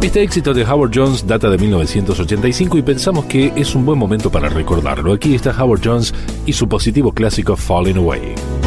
Este éxito de Howard Jones data de 1985 y pensamos que es un buen momento para recordarlo. Aquí está Howard Jones y su positivo clásico Falling Away.